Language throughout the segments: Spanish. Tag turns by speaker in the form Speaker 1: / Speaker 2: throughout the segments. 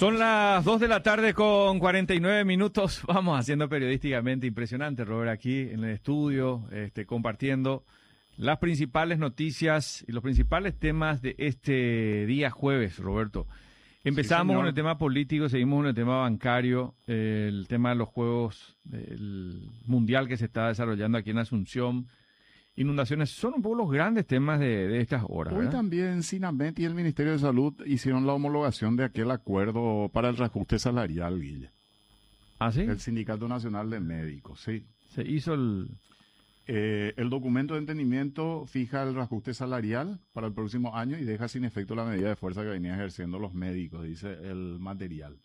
Speaker 1: Son las 2 de la tarde con 49 minutos. Vamos haciendo periodísticamente impresionante, Robert, aquí en el estudio, compartiendo las principales noticias y los principales temas de este día jueves, Roberto. Empezamos con el tema político, seguimos con el tema bancario, el tema de los juegos, el mundial que se está desarrollando aquí en Asunción. Inundaciones son un poco los grandes temas de estas horas.
Speaker 2: Hoy
Speaker 1: ¿verdad?
Speaker 2: también Sinamet y el Ministerio de Salud hicieron la homologación de aquel acuerdo para el reajuste salarial, Guille.
Speaker 1: ¿Ah, sí?
Speaker 2: El Sindicato Nacional de Médicos, sí.
Speaker 1: Se hizo
Speaker 2: El documento de entendimiento fija el reajuste salarial para el próximo año y deja sin efecto la medida de fuerza que venían ejerciendo los médicos, dice el material.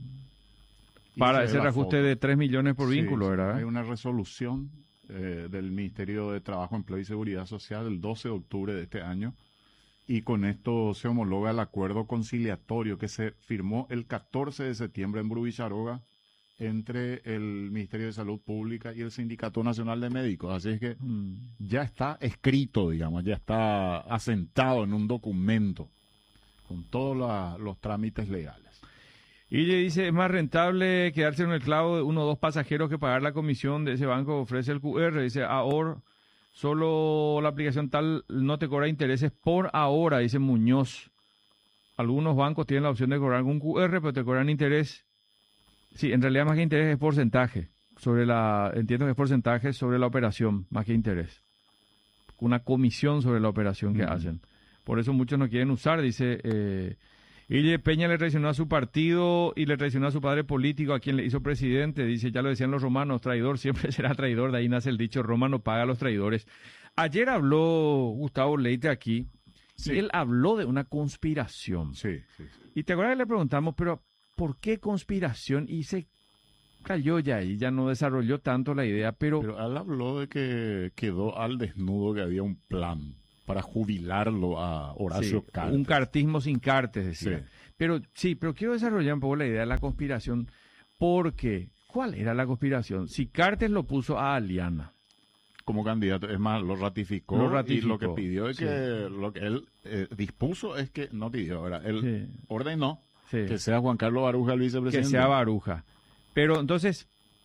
Speaker 1: Para
Speaker 2: Y se
Speaker 1: ese
Speaker 2: ve la
Speaker 1: reajuste
Speaker 2: foto.
Speaker 1: de 3 millones por vínculo,
Speaker 2: Sí,
Speaker 1: ¿verdad?
Speaker 2: hay una resolución del Ministerio de Trabajo, Empleo y Seguridad Social el 12 de octubre de este año, y con esto se homologa el acuerdo conciliatorio que se firmó el 14 de septiembre en Brubicharoga entre el Ministerio de Salud Pública y el Sindicato Nacional de Médicos. Así es que ya está escrito, digamos, ya está asentado en un documento con todos los trámites legales.
Speaker 1: Y le dice, es más rentable quedarse en el clavo de uno o dos pasajeros que pagar la comisión de ese banco que ofrece el QR. Dice, ahora solo la aplicación tal no te cobra intereses por ahora, dice Muñoz. Algunos bancos tienen la opción de cobrar un QR, pero te cobran interés. Sí, en realidad más que interés es porcentaje. Entiendo que es porcentaje sobre la operación, más que interés. Una comisión sobre la operación que hacen. Por eso muchos no quieren usar, dice... Ille Peña le traicionó a su partido y le traicionó a su padre político, a quien le hizo presidente. Dice, ya lo decían los romanos, traidor siempre será traidor. De ahí nace el dicho, Roma no paga a los traidores. Ayer habló Gustavo Leite aquí,
Speaker 2: Sí.
Speaker 1: y él habló de una conspiración.
Speaker 2: Sí, sí, sí.
Speaker 1: Y te acuerdas que le preguntamos, pero ¿por qué conspiración? Y se cayó ya ahí, ya no desarrolló tanto la idea, pero
Speaker 2: Pero él habló de que quedó al desnudo, que había un plan para jubilarlo a Horacio
Speaker 1: sí,
Speaker 2: Cartes.
Speaker 1: un cartismo sin cartes, decía.
Speaker 2: Sí.
Speaker 1: Pero quiero desarrollar un poco la idea de la conspiración, porque ¿cuál era la conspiración? Si Cartes lo puso a Aliana,
Speaker 2: Como candidato, es más, lo ratificó,
Speaker 1: Lo
Speaker 2: y
Speaker 1: ratificó,
Speaker 2: lo que pidió es
Speaker 1: sí.
Speaker 2: que, lo que él dispuso es que, no pidió, ahora, él
Speaker 1: Sí.
Speaker 2: ordenó
Speaker 1: sí,
Speaker 2: que sea Juan Carlos Baruja el
Speaker 1: que
Speaker 2: vicepresidente.
Speaker 1: sea Baruja. Pero entonces,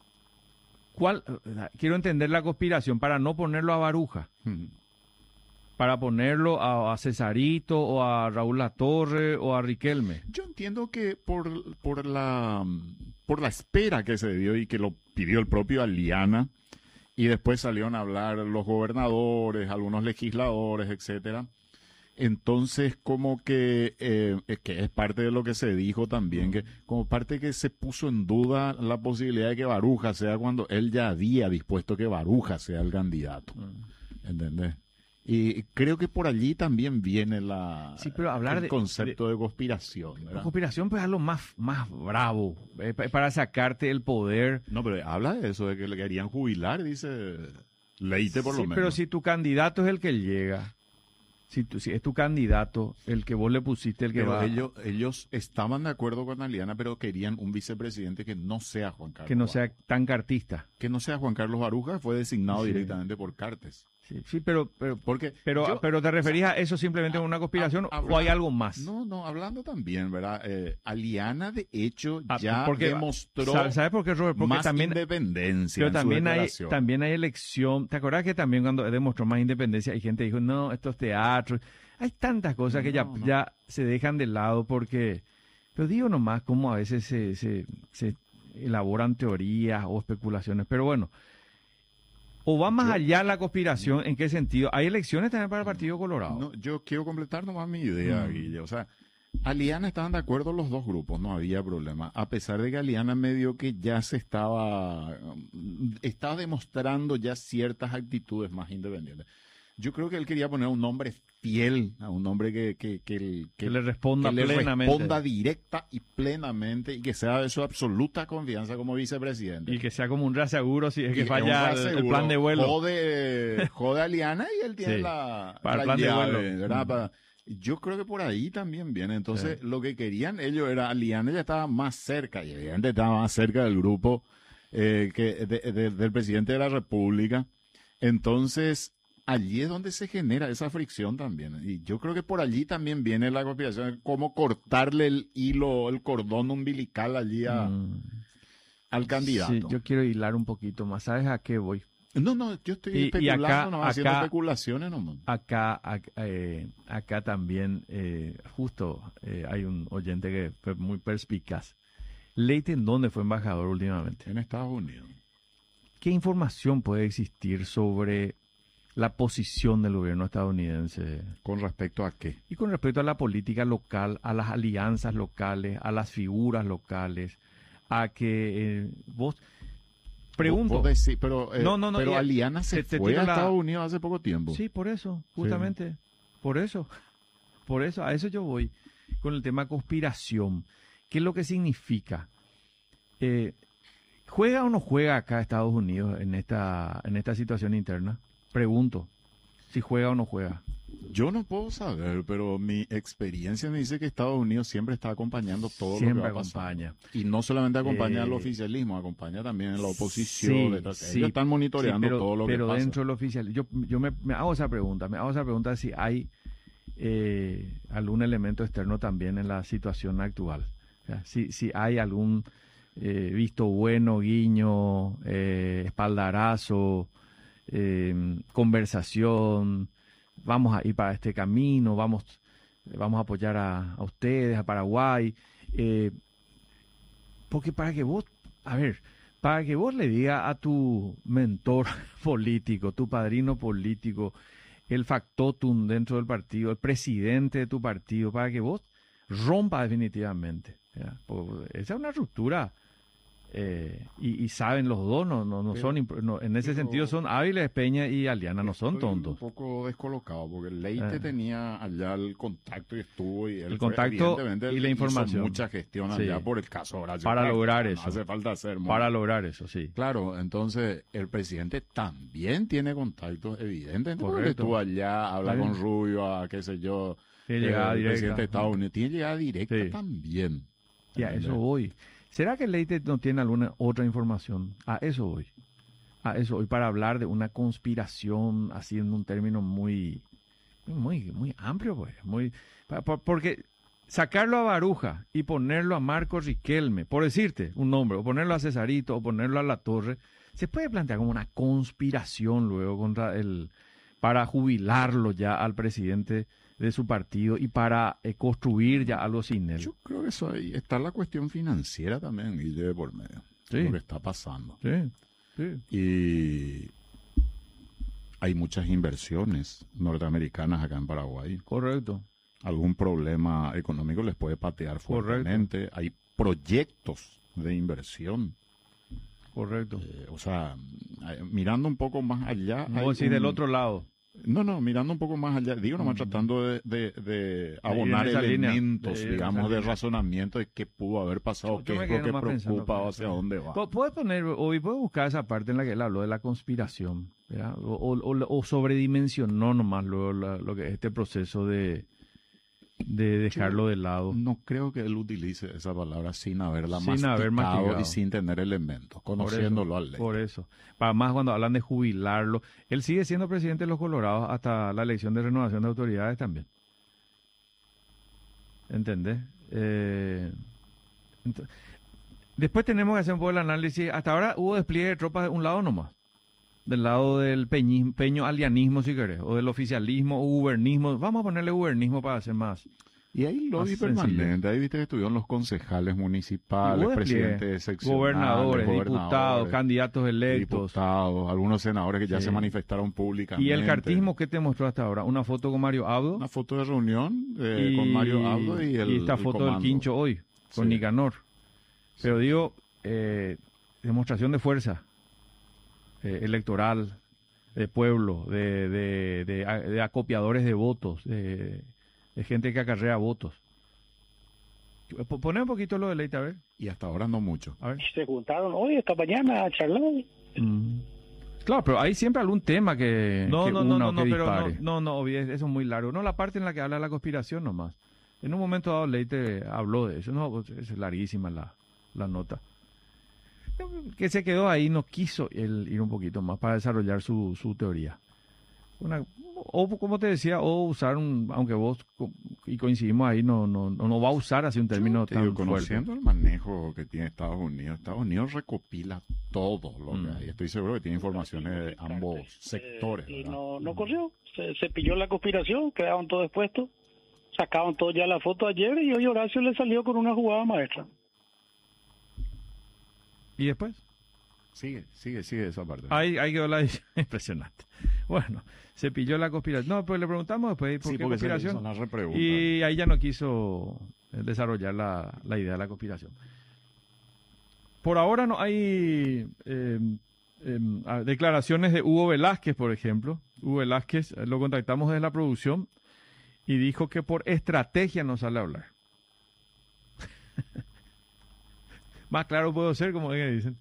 Speaker 1: quiero entender la conspiración para no ponerlo a Baruja,
Speaker 2: Ujú.
Speaker 1: para ponerlo a Cesarito o a Raúl Latorre o a Riquelme.
Speaker 2: Yo entiendo que por la espera que se dio y que lo pidió el propio Aliana, y después salieron a hablar los gobernadores, algunos legisladores, etcétera. Entonces, como que es parte de lo que se dijo también, que como parte que se puso en duda la posibilidad de que Baruja sea cuando él ya había dispuesto que Baruja sea el candidato. ¿Entendés? Y creo que por allí también viene
Speaker 1: Sí, pero hablar
Speaker 2: el concepto de conspiración,
Speaker 1: La
Speaker 2: ¿verdad?
Speaker 1: conspiración pues es algo más bravo, para sacarte el poder.
Speaker 2: No, pero habla de eso, de que le querían jubilar, dice Leite por lo
Speaker 1: Sí,
Speaker 2: menos.
Speaker 1: pero si tu candidato es el que llega, si es tu candidato, el que vos le pusiste, el que
Speaker 2: Pero
Speaker 1: va,
Speaker 2: ellos estaban de acuerdo con Aliana, pero querían un vicepresidente que no sea Juan Carlos.
Speaker 1: que no sea tan cartista.
Speaker 2: Que no sea Juan Carlos Baruja, fue designado
Speaker 1: Sí.
Speaker 2: directamente por Cartes.
Speaker 1: Sí, pero
Speaker 2: Porque
Speaker 1: pero ¿te referías a eso simplemente como una conspiración o hay algo más?
Speaker 2: No, hablando también, ¿verdad? Aliana, de hecho,
Speaker 1: Ah,
Speaker 2: ya
Speaker 1: porque-
Speaker 2: demostró
Speaker 1: ¿Sabes por qué, Robert? Porque
Speaker 2: más
Speaker 1: también,
Speaker 2: independencia
Speaker 1: pero
Speaker 2: en su
Speaker 1: también hay,
Speaker 2: declaración.
Speaker 1: también hay elección. ¿Te acuerdas que también cuando demostró más independencia hay gente que dijo, no, estos teatros, hay tantas cosas que
Speaker 2: No.
Speaker 1: ya se dejan de lado porque, pero digo nomás cómo a veces se elaboran teorías o especulaciones, pero bueno, o va más allá la conspiración, ¿en qué sentido? Hay elecciones también para el Partido Colorado.
Speaker 2: No, yo quiero completar nomás mi idea, Guille. O sea, Aliana estaban de acuerdo los dos grupos, no había problema. A pesar de que Aliana medio que ya estaba demostrando ya ciertas actitudes más independientes. Yo creo que él quería poner un nombre fiel, a un nombre que
Speaker 1: le responda
Speaker 2: que le
Speaker 1: plenamente.
Speaker 2: responda directa y plenamente y que sea de su absoluta confianza como vicepresidente.
Speaker 1: Y que sea como un reaseguro si es que
Speaker 2: Y
Speaker 1: falla
Speaker 2: es un
Speaker 1: el
Speaker 2: reaseguro.
Speaker 1: plan de vuelo.
Speaker 2: Jode a Aliana y él tiene
Speaker 1: Sí, para
Speaker 2: la
Speaker 1: el plan de
Speaker 2: llave,
Speaker 1: vuelo.
Speaker 2: ¿verdad? Yo creo que por ahí también viene. Entonces, lo que querían ellos era, Aliana ya estaba más cerca, y evidentemente estaba más cerca del grupo del presidente de la República. Entonces, allí es donde se genera esa fricción también. Y yo creo que por allí también viene la conspiración, cómo cortarle el hilo, el cordón umbilical allí al candidato.
Speaker 1: Sí, yo quiero hilar un poquito más. ¿Sabes a qué voy?
Speaker 2: No, yo estoy especulando, no, haciendo especulaciones nomás.
Speaker 1: Acá también, justo hay un oyente que fue muy perspicaz. Leite, ¿en dónde fue embajador últimamente?
Speaker 2: En Estados Unidos.
Speaker 1: ¿Qué información puede existir sobre la posición del gobierno estadounidense?
Speaker 2: ¿Con respecto a qué?
Speaker 1: Y con respecto a la política local, a las alianzas locales, a las figuras locales, a que vos... Pregunto.
Speaker 2: Pero
Speaker 1: no,
Speaker 2: Aliana se fue a Estados Unidos hace poco tiempo.
Speaker 1: Sí, por eso, justamente. Sí. Por eso, a eso yo voy con el tema conspiración. ¿Qué es lo que significa? ¿Juega o no juega acá Estados Unidos en esta situación interna? Pregunto, si juega o no juega.
Speaker 2: Yo no puedo saber, pero mi experiencia me dice que Estados Unidos siempre está acompañando todo
Speaker 1: siempre
Speaker 2: lo que va
Speaker 1: acompaña.
Speaker 2: Y no solamente acompaña al oficialismo, acompaña también a la oposición.
Speaker 1: Sí,
Speaker 2: ellos están monitoreando todo lo que pasa.
Speaker 1: Pero dentro del oficialismo, yo me hago esa pregunta si hay algún elemento externo también en la situación actual. O sea, si hay algún visto bueno, guiño, espaldarazo, conversación, vamos a ir para este camino, vamos a apoyar a ustedes, a Paraguay, porque para que vos le digas a tu mentor político, tu padrino político, el factotum dentro del partido, el presidente de tu partido, para que vos rompa definitivamente. Esa es una ruptura. Y saben los dos, en ese sentido son hábiles Peña y Aliana, no son tontos.
Speaker 2: Un poco descolocado, porque Leite tenía allá el contacto y estuvo, y
Speaker 1: el contacto y la información.
Speaker 2: Hizo mucha gestión allá por el caso Horacio
Speaker 1: para
Speaker 2: Cartes,
Speaker 1: lograr
Speaker 2: no
Speaker 1: eso.
Speaker 2: hace falta hacer más.
Speaker 1: Para lograr eso, sí.
Speaker 2: Claro, entonces el presidente también tiene contactos evidentes.
Speaker 1: Correcto.
Speaker 2: Estuvo allá, habla con Rubio, qué sé yo.
Speaker 1: Tiene llegada directa.
Speaker 2: Presidente de Estados Unidos tiene llegada directa también.
Speaker 1: Ya, eso voy. ¿Será que Leite no tiene alguna otra información? A eso voy, para hablar de una conspiración, así en un término muy amplio, pues. Porque sacarlo a Baruja y ponerlo a Marco Riquelme, por decirte un nombre, o ponerlo a Cesarito, o ponerlo a Latorre, se puede plantear como una conspiración luego para jubilarlo ya al presidente de su partido y para construir ya algo sin él.
Speaker 2: Yo creo que eso ahí está la cuestión financiera también, y de por medio. Lo que está pasando.
Speaker 1: Sí.
Speaker 2: Y hay muchas inversiones norteamericanas acá en Paraguay.
Speaker 1: Correcto.
Speaker 2: Algún problema económico les puede patear fuertemente. Hay proyectos de inversión.
Speaker 1: Correcto.
Speaker 2: O sea, mirando un poco más allá.
Speaker 1: Vos decís del otro lado.
Speaker 2: No, mirando un poco más allá, digo nomás tratando de abonar elementos, digamos, de razonamiento de qué pudo haber pasado, qué es lo que preocupa, hacia dónde va.
Speaker 1: Puedes puedes buscar esa parte en la que él habló de la conspiración, ¿verdad? O sobredimensionó nomás lo que es este proceso de dejarlo de lado.
Speaker 2: No creo que él utilice esa palabra sin haber masticado y sin tener elementos, conociéndolo al ley.
Speaker 1: Por eso. Para más cuando hablan de jubilarlo. Él sigue siendo presidente de los Colorados hasta la elección de renovación de autoridades también. ¿Entendés? Después tenemos que hacer un poco el análisis. Hasta ahora hubo despliegue de tropas de un lado nomás. Del lado del peño alianismo, si querés, o del oficialismo o gubernismo. Vamos a ponerle gubernismo para hacer más.
Speaker 2: Y hay lobby permanente. Ahí viste que estuvieron los concejales municipales, presidentes seccionales,
Speaker 1: gobernadores, diputados, candidatos electos.
Speaker 2: Diputados, algunos senadores que ya se manifestaron públicamente.
Speaker 1: ¿Y el cartismo qué te mostró hasta ahora? ¿Una foto con Mario Abdo?
Speaker 2: Una foto de reunión con Mario Abdo y
Speaker 1: esta foto del Quincho hoy, con Nicanor. Pero digo, demostración de fuerza electoral, de pueblo, de acopiadores de votos, de gente que acarrea votos. Poné un poquito lo de Leite, a ver.
Speaker 2: Y hasta ahora no mucho.
Speaker 1: A ver.
Speaker 3: Se juntaron hoy, esta mañana, a charlar.
Speaker 1: Claro, pero hay siempre algún tema que dispare.
Speaker 2: Pero
Speaker 1: no, eso es muy largo. No, la parte en la que habla de la conspiración nomás. En un momento dado Leite habló de eso. No, pues, es larguísima la nota. Que se quedó ahí, no quiso él ir un poquito más para desarrollar su teoría. O como te decía, o usar aunque vos y coincidimos ahí, no va a usar así un término
Speaker 2: Te
Speaker 1: tan
Speaker 2: digo,
Speaker 1: fuerte.
Speaker 2: conociendo el manejo que tiene Estados Unidos recopila todo lo que hay. Estoy seguro que tiene informaciones de ambos sectores.
Speaker 3: Y
Speaker 2: ¿verdad?
Speaker 3: no corrió. Se pilló la conspiración, quedaban todos expuestos. Sacaban todos ya la foto ayer y hoy Horacio le salió con una jugada maestra.
Speaker 1: ¿Y después?
Speaker 2: Sigue esa parte.
Speaker 1: Ahí quedó la impresionante. Bueno, se pilló la conspiración. No, pues le preguntamos después por
Speaker 2: Sí,
Speaker 1: qué
Speaker 2: porque se le hizo
Speaker 1: conspiración.
Speaker 2: una repregunta.
Speaker 1: Y ahí ya no quiso desarrollar la idea de la conspiración. Por ahora no hay declaraciones de Hugo Velázquez, por ejemplo. Hugo Velázquez lo contactamos desde la producción y dijo que por estrategia no sale a hablar. Más claro puedo ser, como dicen.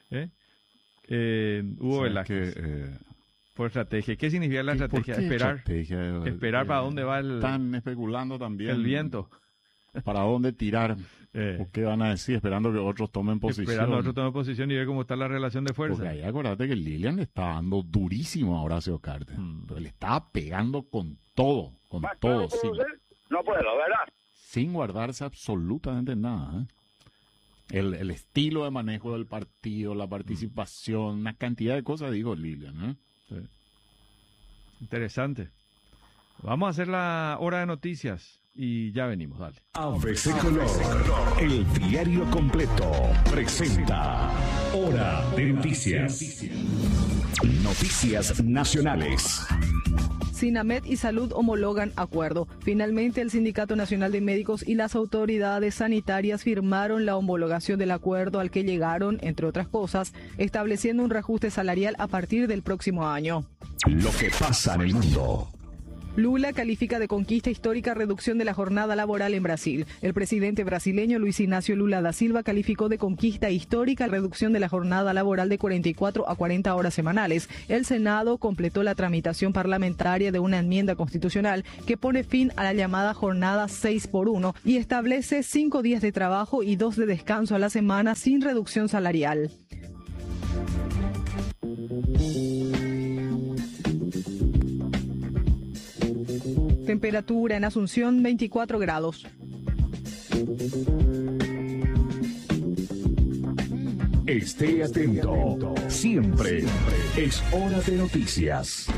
Speaker 1: Hugo
Speaker 2: ¿Sabes
Speaker 1: Velázquez.
Speaker 2: que,
Speaker 1: Por estrategia. ¿Qué significa la
Speaker 2: ¿por
Speaker 1: estrategia?
Speaker 2: qué
Speaker 1: Esperar.
Speaker 2: estrategia?
Speaker 1: Esperar para dónde va
Speaker 2: Están especulando también.
Speaker 1: el viento.
Speaker 2: ¿Para dónde tirar? ¿O qué van a decir? Esperando que otros tomen posición.
Speaker 1: Esperando a otro tome posición y ver cómo está la relación de fuerza.
Speaker 2: Porque ahí acuérdate que Lilian le está dando durísimo a Horacio Cartes. Pero le estaba pegando con todo. Con todo.
Speaker 4: No puedo, ¿verdad?
Speaker 2: Sin guardarse absolutamente nada. El estilo de manejo del partido, la participación, una cantidad de cosas, digo Lilian.
Speaker 1: Sí. Interesante. Vamos a hacer la hora de noticias y ya venimos, dale.
Speaker 5: ABC Color, el diario completo, presenta Hora de Noticias. Noticias nacionales.
Speaker 6: Sinamed y Salud homologan acuerdo. Finalmente, el Sindicato Nacional de Médicos y las autoridades sanitarias firmaron la homologación del acuerdo al que llegaron, entre otras cosas, estableciendo un reajuste salarial a partir del próximo año.
Speaker 5: Lo que pasa en el mundo.
Speaker 6: Lula califica de conquista histórica reducción de la jornada laboral en Brasil. El presidente brasileño Luis Ignacio Lula da Silva calificó de conquista histórica reducción de la jornada laboral de 44 a 40 horas semanales. El Senado completó la tramitación parlamentaria de una enmienda constitucional que pone fin a la llamada jornada 6x1 y establece 5 días de trabajo y 2 de descanso a la semana sin reducción salarial. Temperatura en Asunción 24 grados.
Speaker 5: Esté atento. Siempre es hora de noticias.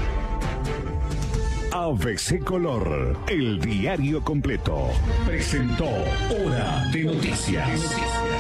Speaker 5: ABC Color, el diario completo, presentó Hora de Noticias.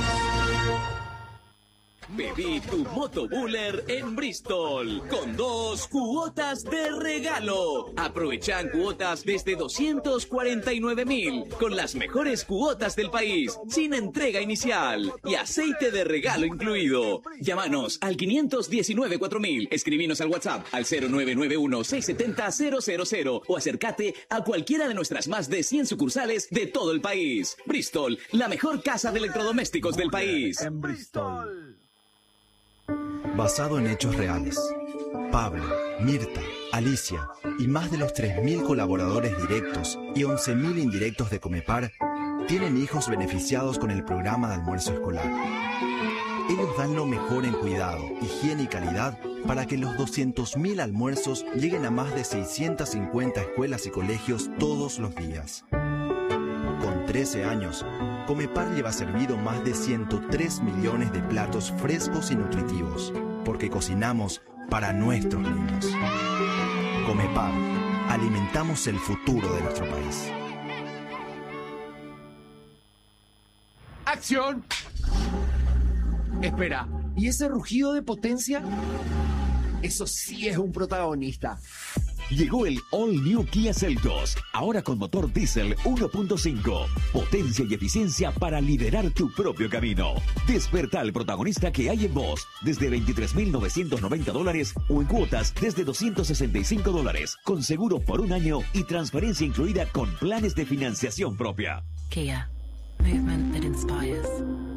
Speaker 7: Viví tu Motobuller en Bristol con 2 cuotas de regalo. Aprovechan cuotas desde 249.000 con las mejores cuotas del país, sin entrega inicial y aceite de regalo incluido. Llámanos al 519-4000, escribinos al WhatsApp al 0991-670-000 o acércate a cualquiera de nuestras más de 100 sucursales de todo el país. Bristol, la mejor casa de electrodomésticos del país.
Speaker 8: En Bristol. Basado en hechos reales, Pablo, Mirta, Alicia y más de los 3.000 colaboradores directos y 11.000 indirectos de Comepar tienen hijos beneficiados con el programa de almuerzo escolar. Ellos dan lo mejor en cuidado, higiene y calidad para que los 200.000 almuerzos lleguen a más de 650 escuelas y colegios todos los días. Con 13 años, Comepar lleva servido más de 103 millones de platos frescos y nutritivos, porque cocinamos para nuestros niños. Comepar, alimentamos el futuro de nuestro país.
Speaker 9: ¡Acción! Espera, ¿y ese rugido de potencia? Eso sí es un protagonista.
Speaker 5: Llegó el All New Kia Seltos, ahora con motor diésel 1.5. Potencia y eficiencia para liderar tu propio camino. Desperta al protagonista que hay en vos, desde $23,990 o en cuotas desde $265, con seguro por 1 año y transferencia incluida con planes de financiación propia.
Speaker 10: Kia, movement that inspires.